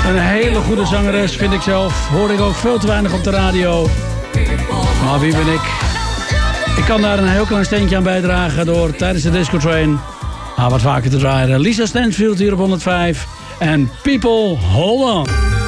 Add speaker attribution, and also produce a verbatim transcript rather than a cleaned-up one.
Speaker 1: Een hele goede zangeres, vind ik zelf. Hoor ik ook veel te weinig op de radio. Maar wie ben ik? Ik kan daar een heel klein steentje aan bijdragen door tijdens de Disco Train ah, wat vaker te draaien. Lisa Stansfield hier op honderdvijf. En People Hold On.